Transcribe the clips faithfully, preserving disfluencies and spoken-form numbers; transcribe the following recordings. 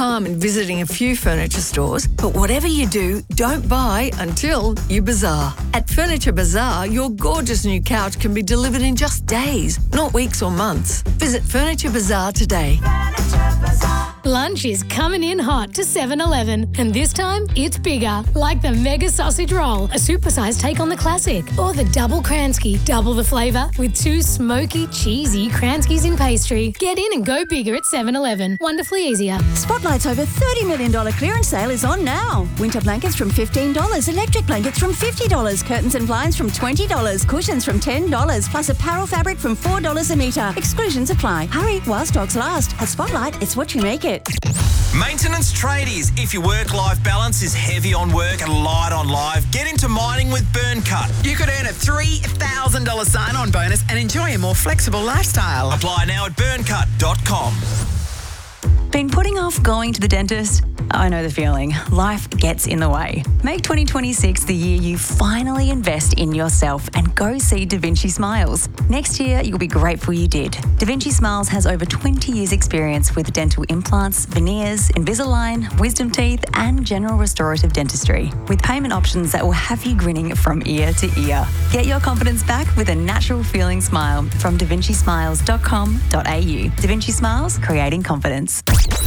harm in visiting a few furniture stores, but whatever you do, don't buy until you bazaar. At Furniture Bazaar, your gorgeous new couch can be delivered in just days, not weeks or months. Visit Furniture Bazaar today. Lunch is coming in hot to seven eleven, and this time it's bigger, like the Mega Sausage Roll, a supersized take on the classic, or the Double Kransky, double the flavour with two smoky, cheesy Kranskys in pastry. Get in and go bigger at seven eleven. Wonderfully easier. Spotlight's over thirty million dollars clearance sale is on now. Winter blankets from fifteen dollars, electric blankets from fifty dollars, curtains and blinds from twenty dollars, cushions from ten dollars, plus apparel fabric from four dollars a metre. Exclusions apply. Hurry while stocks last. At Spotlight, it's what you make it. Maintenance tradies. If your work-life balance is heavy on work and light on live, get into mining with Burncut. You could earn a three thousand dollars sign-on bonus and enjoy a more flexible lifestyle. Apply now at burncut dot com. Been putting off going to the dentist? I know the feeling. Life gets in the way. Make twenty twenty-six the year you finally invest in yourself and go see Da Vinci Smiles. Next year, you'll be grateful you did. Da Vinci Smiles has over twenty years experience with dental implants, veneers, Invisalign, wisdom teeth and general restorative dentistry, with payment options that will have you grinning from ear to ear. Get your confidence back with a natural feeling smile from da vinci smiles dot com dot a u. Da Vinci Smiles, creating confidence.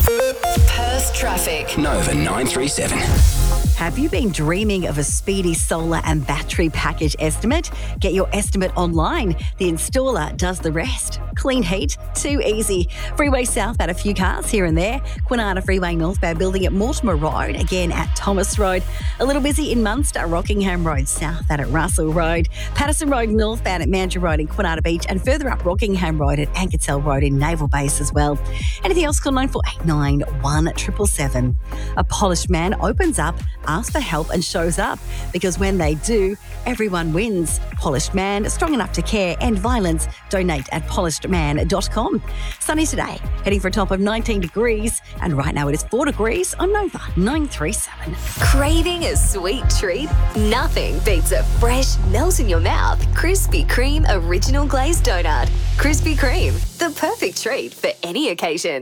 Perth traffic. Nova nine three seven. Have you been dreaming of a speedy solar and battery package estimate? Get your estimate online. The installer does the rest. Clean heat, too easy. Freeway southbound, a few cars here and there. Kwinana Freeway northbound, building at Mortimer Road, again at Thomas Road. A little busy in Munster, Rockingham Road southbound at Russell Road. Patterson Road northbound at Mandurah Road in Kwinana Beach, and further up Rockingham Road at Ankertel Road in Naval Base as well. Anything else, call nine four eight nine, one seven seven seven. A polished man opens up, asks for help and shows up, because when they do, everyone wins. Polished Man, strong enough to care, end violence. Donate at polished man dot com. Sunny today, heading for a top of nineteen degrees, and right now it is four degrees on Nova nine three seven. Craving a sweet treat? Nothing beats a fresh, melt in your mouth, Krispy Kreme original glazed donut. Krispy Kreme, the perfect treat for any occasion.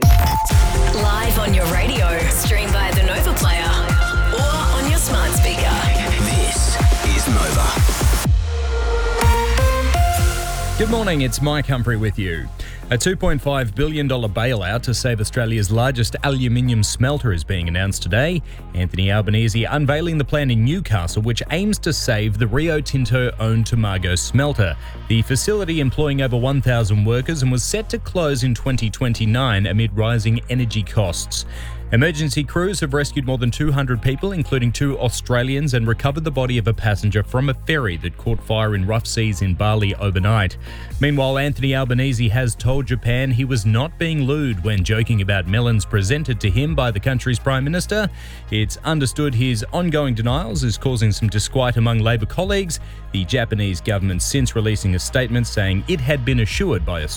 Live on your radio, stream via the Nova Player, or on your smart speaker. This is Nova. Good morning, it's Mike Humphrey with you. A two point five billion dollars bailout to save Australia's largest aluminium smelter is being announced today. Anthony Albanese unveiling the plan in Newcastle, which aims to save the Rio Tinto-owned Tomago smelter. The facility, employing over one thousand workers, and was set to close in twenty twenty-nine amid rising energy costs. Emergency crews have rescued more than two hundred people, including two Australians, and recovered the body of a passenger from a ferry that caught fire in rough seas in Bali overnight. Meanwhile, Anthony Albanese has told Japan he was not being lewd when joking about melons presented to him by the country's Prime Minister. It's understood his ongoing denials is causing some disquiet among Labor colleagues. The Japanese government since releasing a statement saying it had been assured by